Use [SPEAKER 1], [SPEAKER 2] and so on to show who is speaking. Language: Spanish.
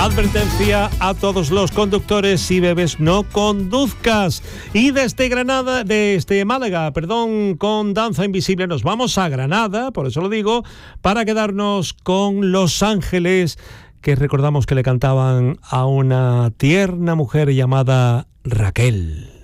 [SPEAKER 1] Advertencia a todos los conductores: si bebes no conduzcas. Y desde Málaga, con Danza Invisible nos vamos a Granada, por eso lo digo, para quedarnos con Los Ángeles, que recordamos que le cantaban a una tierna mujer llamada Raquel.